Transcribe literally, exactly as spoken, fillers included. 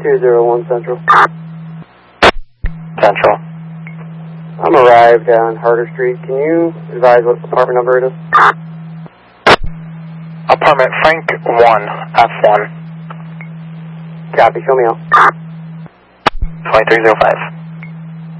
two zero one Central. Central. I'm arrived on Harder Street. Can you advise what apartment number it is? Apartment Frank one, F one. Copy, show me out. twenty-three oh five.